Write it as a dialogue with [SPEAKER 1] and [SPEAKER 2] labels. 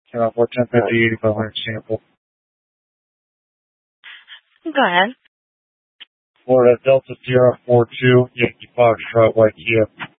[SPEAKER 1] for 1050 8500 sample.
[SPEAKER 2] Go ahead.
[SPEAKER 1] Florida Delta Sierra 42, Yankee Foxtrot, White Kiev.